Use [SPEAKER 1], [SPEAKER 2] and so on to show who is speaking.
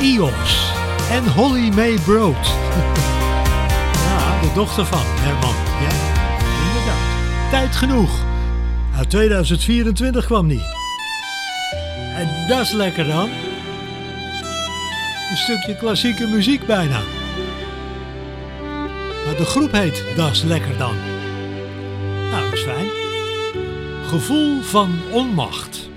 [SPEAKER 1] Eos en Holly May Broad. Ja, de dochter van Herman. Ja, inderdaad. Tijd genoeg. Uit 2024 kwam die. En dat is lekker dan. Een stukje klassieke muziek bijna. Maar de groep heet Das Lekker dan. Nou, dat is fijn. Gevoel van onmacht.